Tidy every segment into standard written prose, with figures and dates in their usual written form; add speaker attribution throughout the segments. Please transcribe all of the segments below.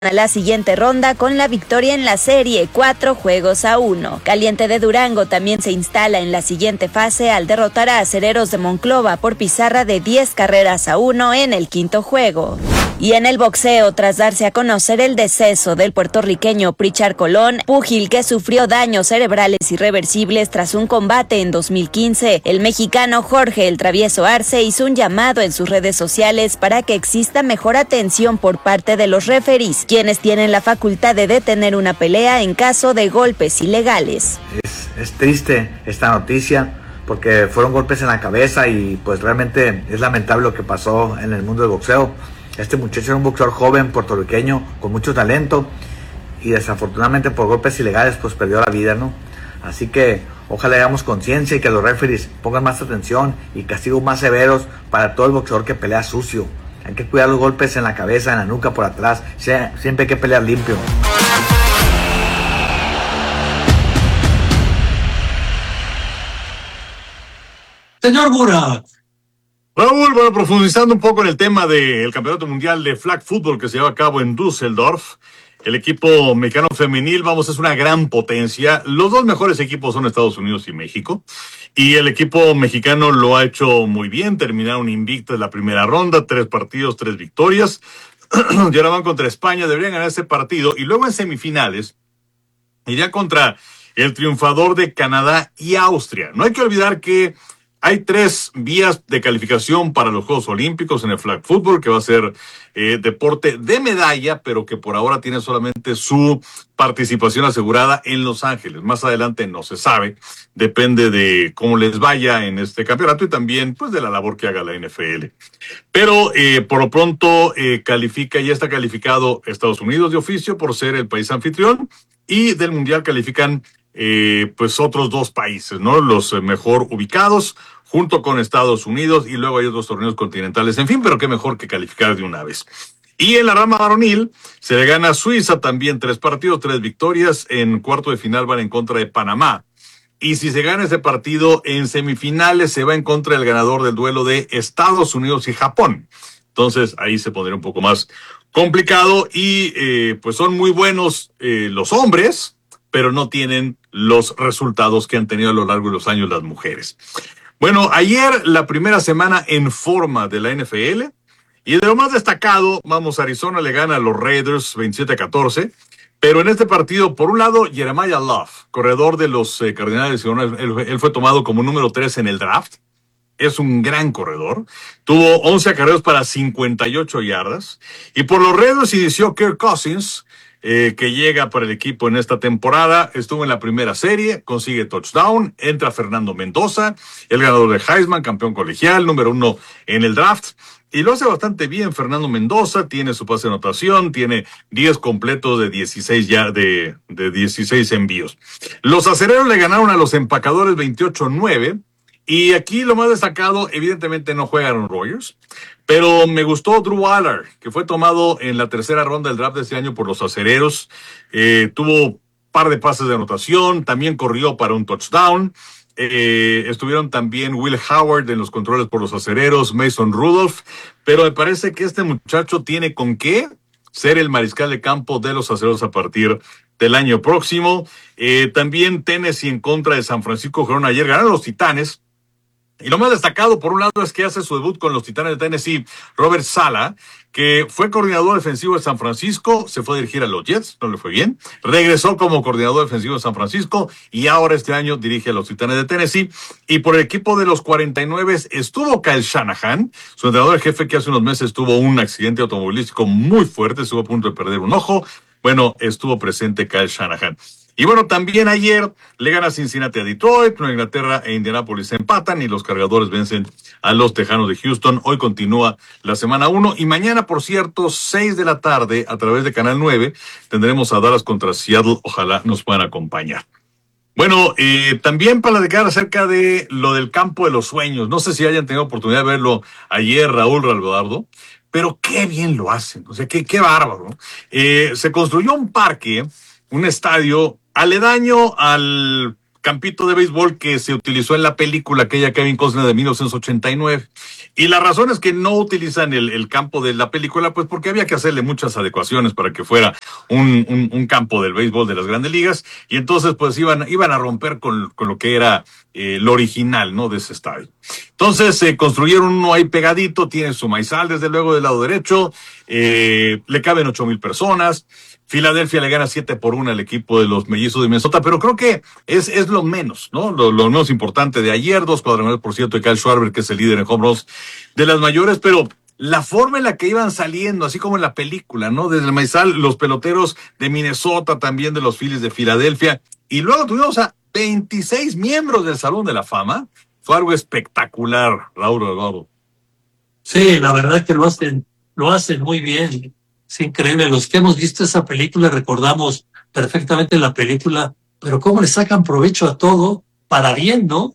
Speaker 1: a la siguiente ronda con la victoria en la serie 4-1. Caliente de Durango también se instala en la siguiente fase al derrotar a Acereros de Monclova por pizarra de 10-1 en el quinto juego. Y en el boxeo, tras darse a conocer el deceso del puertorriqueño Pritchard Colón, púgil que sufrió daños cerebrales irreversibles tras un combate en 2015, el mexicano Jorge El Travieso Arce hizo un llamado en sus redes sociales para que exista mejor atención por parte de los referees, quienes tienen la facultad de detener una pelea en caso de golpes ilegales.
Speaker 2: Es triste esta noticia porque fueron golpes en la cabeza y pues realmente es lamentable lo que pasó en el mundo del boxeo. Este muchacho era un boxeador joven, puertorriqueño, con mucho talento y desafortunadamente por golpes ilegales pues perdió la vida, ¿no? Así que ojalá hagamos conciencia y que los referees pongan más atención y castigos más severos para todo el boxeador que pelea sucio. Hay que cuidar los golpes en la cabeza, en la nuca, por atrás. Siempre hay que pelear limpio.
Speaker 3: Señor Burak.
Speaker 4: Raúl, bueno, profundizando un poco en el tema del Campeonato Mundial de Flag Football que se lleva a cabo en Düsseldorf, el equipo mexicano femenil, es una gran potencia. Los dos mejores equipos son Estados Unidos y México. Y el equipo mexicano lo ha hecho muy bien. Terminaron invictos en la primera ronda, 3 partidos, 3 victorias. Y ahora van contra España, deberían ganar ese partido. Y luego en semifinales irían contra el triunfador de Canadá y Austria. No hay que olvidar que hay 3 vías de calificación para los Juegos Olímpicos en el flag football, que va a ser deporte de medalla, pero que por ahora tiene solamente su participación asegurada en Los Ángeles. Más adelante no se sabe, depende de cómo les vaya en este campeonato y también pues de la labor que haga la NFL. Pero por lo pronto ya está calificado Estados Unidos de oficio por ser el país anfitrión, y del Mundial califican pues otros 2 países, ¿no? Los mejor ubicados, junto con Estados Unidos, y luego hay otros torneos continentales, en fin, pero qué mejor que calificar de una vez. Y en la rama varonil se le gana a Suiza también 3 partidos, 3 victorias. En cuarto de final van en contra de Panamá. Y si se gana ese partido, en semifinales se va en contra del ganador del duelo de Estados Unidos y Japón. Entonces ahí se pondría un poco más complicado y pues son muy buenos los hombres, pero no tienen los resultados que han tenido a lo largo de los años las mujeres. Bueno, ayer la primera semana en forma de la NFL, y de lo más destacado, Arizona le gana a los Raiders 27-14, pero en este partido, por un lado, Jeremiah Love, corredor de los Cardenales, él fue tomado como número 3 en el draft. Es un gran corredor. Tuvo 11 acarreos para 58 yardas. Y por los Raiders inició Kirk Cousins, que llega para el equipo en esta temporada. Estuvo en la primera serie, consigue touchdown, entra Fernando Mendoza, el ganador de Heisman, campeón colegial, número 1 en el draft. Y lo hace bastante bien Fernando Mendoza, tiene su pase de anotación, tiene 10 completos de 16 de 16 envíos. Los acereros le ganaron a los empacadores 28-9. Y aquí lo más destacado, evidentemente no juega Aaron Rodgers, pero me gustó Drew Allard, que fue tomado en la tercera ronda del draft de este año por los acereros. Tuvo par de pases de anotación, también corrió para un touchdown. Estuvieron también Will Howard en los controles por los acereros, Mason Rudolph, pero me parece que este muchacho tiene con qué ser el mariscal de campo de los acereros a partir del año próximo. También Tennessee en contra de San Francisco jugaron ayer, ganaron los Titanes. Y lo más destacado, por un lado, es que hace su debut con los Titanes de Tennessee Robert Saleh, que fue coordinador defensivo de San Francisco, se fue a dirigir a los Jets, no le fue bien, regresó como coordinador defensivo de San Francisco y ahora este año dirige a los Titanes de Tennessee. Y por el equipo de los 49 estuvo Kyle Shanahan, su entrenador jefe, que hace unos meses tuvo un accidente automovilístico muy fuerte, estuvo a punto de perder un ojo. Bueno, estuvo presente Kyle Shanahan. Y bueno, también ayer le gana Cincinnati a Detroit, Nueva Inglaterra e Indianapolis empatan y los Cargadores vencen a los Tejanos de Houston. Hoy continúa la semana 1 y mañana, por cierto, 6 de la tarde a través de Canal 9 tendremos a Dallas contra Seattle. Ojalá nos puedan acompañar. Bueno, también para platicar acerca de lo del campo de los sueños. No sé si hayan tenido oportunidad de verlo ayer, Raúl Ralvardo, pero qué bien lo hacen. O sea, qué bárbaro, ¿no? Se construyó un parque, un estadio aledaño al campito de béisbol que se utilizó en la película aquella Kevin Costner de 1989. Y la razón es que no utilizan el campo de la película, pues porque había que hacerle muchas adecuaciones para que fuera un campo del béisbol de las Grandes Ligas, y entonces pues iban a romper con lo que era lo original, ¿no?, de ese estadio. Entonces construyeron uno ahí pegadito, tiene su maizal desde luego del lado derecho, le caben 8,000 personas. Filadelfia le gana 7-1 al equipo de los Mellizos de Minnesota, pero creo que es lo menos, ¿no? Lo menos importante de ayer, 2 cuadrangulares, por cierto, de Kyle Schwarber, que es el líder en home runs de las mayores, pero la forma en la que iban saliendo, así como en la película, ¿no? Desde el maizal, los peloteros de Minnesota, también de los Phillies de Filadelfia, y luego tuvimos a 26 miembros del Salón de la Fama. Fue algo espectacular, Raúl Delgado.
Speaker 3: Sí, la verdad es que lo hacen muy bien. Es increíble. Los que hemos visto esa película recordamos perfectamente la película, pero cómo le sacan provecho a todo para bien, ¿no?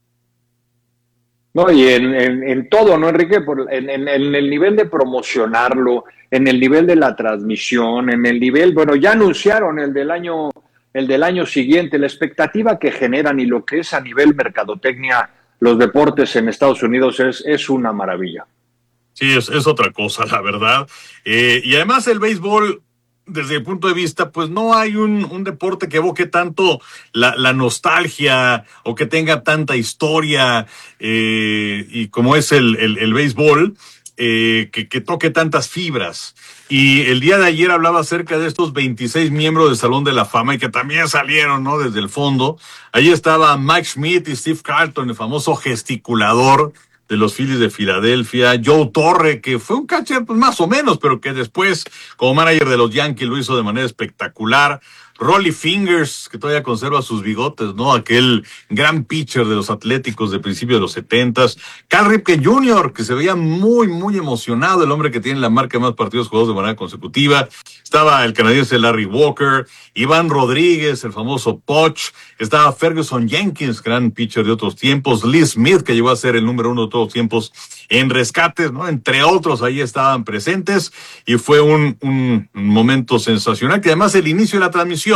Speaker 5: No, y en todo, ¿no, Enrique? En el nivel de promocionarlo, en el nivel de la transmisión, en el nivel, bueno, ya anunciaron el del año siguiente, la expectativa que generan y lo que es a nivel mercadotecnia los deportes en Estados Unidos es una maravilla.
Speaker 4: Sí, es otra cosa, la verdad. Y además el béisbol, desde el punto de vista, pues no hay un deporte que evoque tanto la nostalgia o que tenga tanta historia, y como es el béisbol, que toque tantas fibras. Y el día de ayer hablaba acerca de estos 26 miembros del Salón de la Fama y que también salieron, ¿no?, desde el fondo. Allí estaba Mike Schmidt y Steve Carlton, el famoso gesticulador de los Phillies de Filadelfia, Joe Torre, que fue un catcher pues más o menos, pero que después como manager de los Yankees lo hizo de manera espectacular. Rollie Fingers, que todavía conserva sus bigotes, ¿no? Aquel gran pitcher de los Atléticos de principios de los 70s. Cal Ripken Jr., que se veía muy, muy emocionado, el hombre que tiene la marca de más partidos jugados de manera consecutiva. Estaba el canadiense Larry Walker, Iván Rodríguez, el famoso Poch. Estaba Ferguson Jenkins, gran pitcher de otros tiempos. Lee Smith, que llegó a ser el número 1 de todos los tiempos en rescates, ¿no? Entre otros, ahí estaban presentes y fue un momento sensacional, que además el inicio de la transmisión,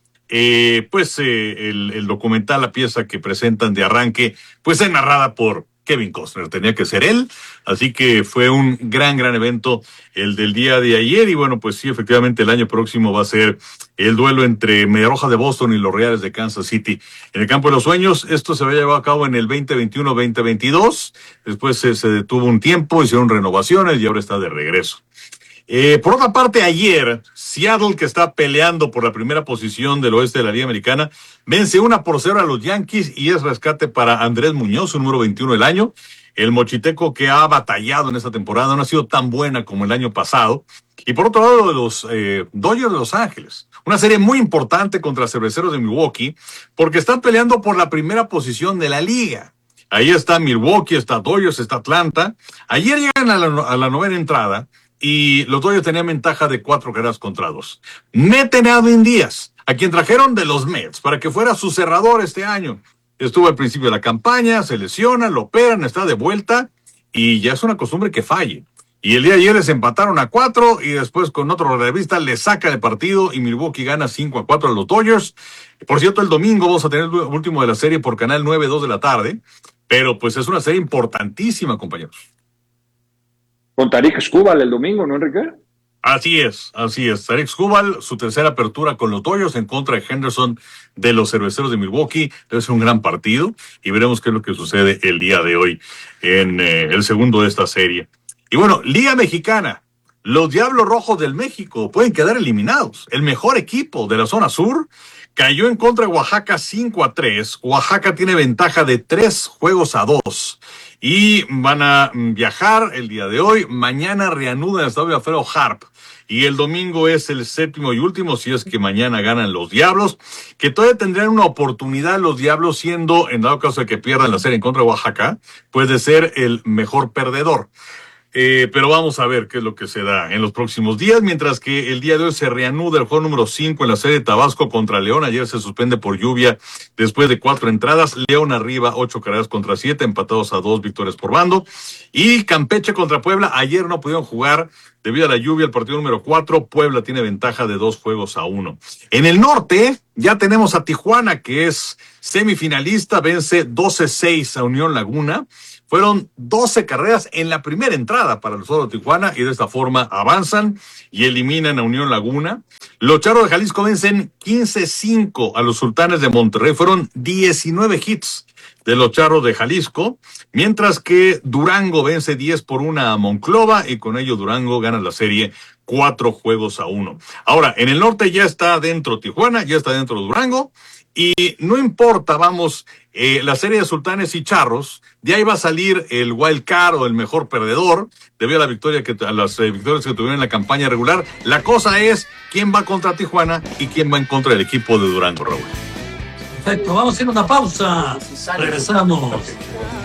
Speaker 4: el documental, la pieza que presentan de arranque, pues es narrada por Kevin Costner, tenía que ser él, así que fue un gran evento el del día de ayer. Y bueno, pues sí, efectivamente el año próximo va a ser el duelo entre Mediarrojas de Boston y los Reales de Kansas City en el Campo de los Sueños. Esto se había llevado a cabo en el 2021-2022, después se detuvo un tiempo, hicieron renovaciones y ahora está de regreso. Por otra parte, ayer, Seattle, que está peleando por la primera posición del oeste de la Liga Americana, vence 1-0 a los Yankees y es rescate para Andrés Muñoz, su número 21 del año. El mochiteco que ha batallado en esta temporada no ha sido tan buena como el año pasado. Y por otro lado, los Dodgers de Los Ángeles, una serie muy importante contra Cerveceros de Milwaukee, porque están peleando por la primera posición de la liga. Ahí está Milwaukee, está Dodgers, está Atlanta. Ayer llegan a la novena entrada y los Dodgers tenían ventaja de 4-2. Meten a Edwin Díaz, a quien trajeron de los Mets para que fuera su cerrador este año. Estuvo al principio de la campaña, se lesiona, lo operan, está de vuelta y ya es una costumbre que falle. Y el día de ayer les empataron a 4 y después con otro relevista le saca de partido y Milwaukee gana 5-4 a los Dodgers. Por cierto, el domingo vamos a tener el último de la serie por Canal 9, 2 de la tarde, pero pues es una serie importantísima, compañeros.
Speaker 5: Con Tarik Skubal el domingo, ¿no, Enrique?
Speaker 4: Así es. Tarik Skubal, su tercera apertura con los Dodgers en contra de Henderson de los Cerveceros de Milwaukee. Debe ser un gran partido y veremos qué es lo que sucede el día de hoy en el segundo de esta serie. Y bueno, Liga Mexicana. Los Diablos Rojos del México pueden quedar eliminados. El mejor equipo de la zona sur cayó en contra de Oaxaca 5-3. Oaxaca tiene ventaja de 3-2. Y van a viajar el día de hoy. Mañana reanudan el estadio Alfredo Harp. Y el domingo es el séptimo y último, si es que mañana ganan los Diablos, que todavía tendrán una oportunidad los Diablos, siendo, en dado caso de que pierdan la serie en contra de Oaxaca, puede ser el mejor perdedor. Pero vamos a ver qué es lo que se da en los próximos días, mientras que el día de hoy se reanuda el juego número 5 en la serie de Tabasco contra León. Ayer se suspende por lluvia después de 4 entradas. León arriba 8 carreras contra 7, empatados a 2 victorias por bando. Y Campeche contra Puebla, ayer no pudieron jugar debido a la lluvia, el partido número 4. Puebla tiene ventaja de 2-1. En el norte ya tenemos a Tijuana, que es semifinalista, vence 12-6 a Unión Laguna. Fueron 12 carreras en la primera entrada para el Solos de Tijuana y de esta forma avanzan y eliminan a Unión Laguna. Los Charros de Jalisco vencen 15-5 a los Sultanes de Monterrey. Fueron 19 hits de los Charros de Jalisco, mientras que Durango vence 10-1 a Monclova y con ello Durango gana la serie 4-1. Ahora, en el norte ya está dentro Tijuana, ya está dentro Durango. Y no importa, la serie de Sultanes y Charros, de ahí va a salir el wild card o el mejor perdedor, debido a las victorias que tuvieron en la campaña regular. La cosa es quién va contra Tijuana y quién va en contra del equipo de Durango, Raúl.
Speaker 3: Perfecto, vamos a hacer una pausa. Regresamos.